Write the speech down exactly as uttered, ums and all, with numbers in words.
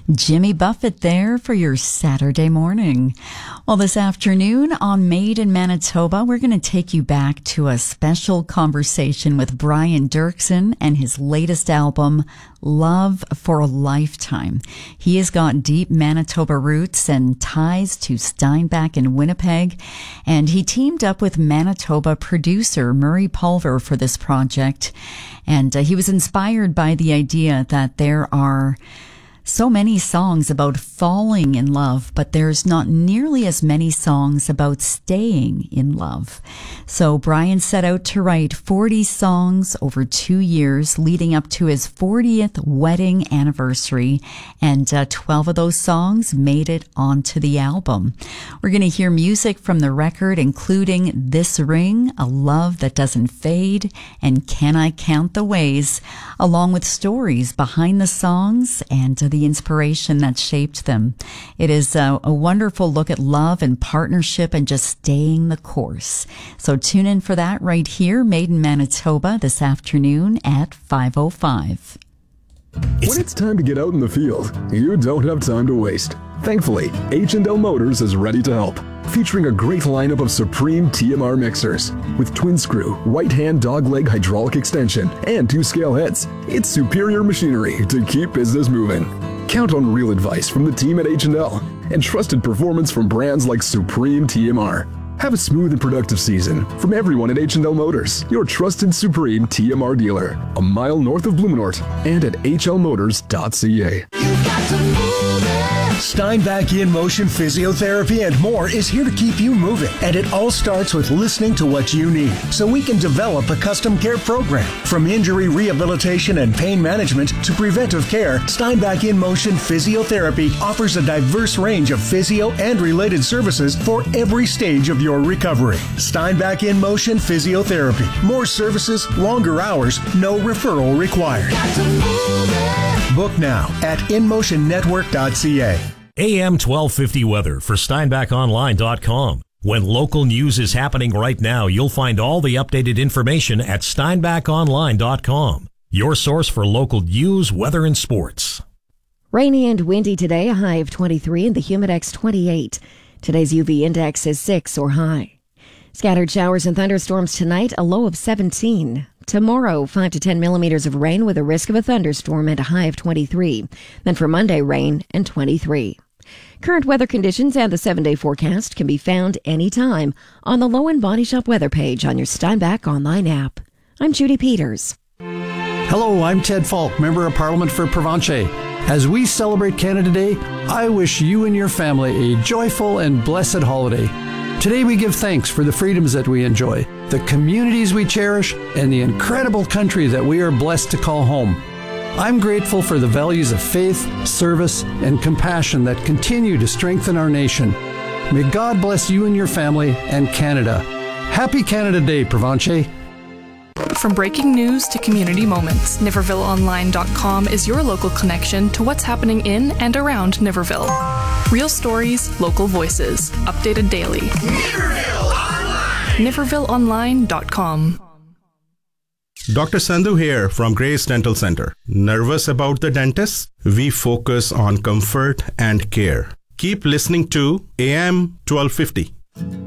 Jimmy Buffett there for your Saturday morning. Well, this afternoon on Made in Manitoba, we're going to take you back to a special conversation with Brian Doerksen and his latest album, Love for a Lifetime. He has got deep Manitoba roots and ties to Steinbach and Winnipeg, and he teamed up with Manitoba producer Murray Pulver for this project. And uh, he was inspired by the idea that there are so many songs about falling in love, but there's not nearly as many songs about staying in love. So Brian set out to write forty songs over two years leading up to his fortieth wedding anniversary, and uh, twelve of those songs made it onto the album. We're going to hear music from the record, including This Ring, A Love That Doesn't Fade, and Can I Count the Ways, along with stories behind the songs and uh, the inspiration that shaped them. It is a, a wonderful look at love and partnership and just staying the course. So tune in for that right here, Made in Manitoba, this afternoon at five oh five. When it's time to get out in the field, you don't have time to waste. Thankfully, H and L Motors is ready to help. Featuring a great lineup of Supreme T M R mixers with twin screw, right hand dogleg hydraulic extension, and two scale heads. It's superior machinery to keep business moving. Count on real advice from the team at H and L and trusted performance from brands like Supreme T M R. Have a smooth and productive season from everyone at H and L Motors, your trusted Supreme T M R dealer, a mile north of Blumenort and at h l motors dot c a. You've got to move it. Steinbach In Motion Physiotherapy and more is here to keep you moving. And it all starts with listening to what you need so we can develop a custom care program. From injury rehabilitation and pain management to preventive care, Steinbach In Motion Physiotherapy offers a diverse range of physio and related services for every stage of your recovery. Steinbach In Motion Physiotherapy. More services, longer hours, no referral required. Book now at in motion network dot c a. A M twelve fifty weather for Steinbach Online dot com. When local news is happening right now, you'll find all the updated information at Steinbach Online dot com. Your source for local news, weather, and sports. Rainy and windy today, a high of twenty-three and the Humidex twenty-eight. Today's U V index is six or high. Scattered showers and thunderstorms tonight, a low of seventeen. Tomorrow, five to ten millimeters of rain with a risk of a thunderstorm and a high of twenty-three. Then for Monday, rain and twenty-three. Current weather conditions and the seven-day forecast can be found anytime on the Low and Body Shop weather page on your Steinbach Online app. I'm Judy Peters. Hello, I'm Ted Falk, Member of Parliament for Provencher. As we celebrate Canada Day, I wish you and your family a joyful and blessed holiday. Today we give thanks for the freedoms that we enjoy, the communities we cherish, and the incredible country that we are blessed to call home. I'm grateful for the values of faith, service, and compassion that continue to strengthen our nation. May God bless you and your family and Canada. Happy Canada Day, Provencher. From breaking news to community moments, Niverville Online dot com is your local connection to what's happening in and around Niverville. Real stories, local voices, updated daily. Niverville Online! Niverville Online dot com. Doctor Sandhu here from Grace Dental Center. Nervous about the dentist? We focus on comfort and care. Keep listening to A M twelve fifty.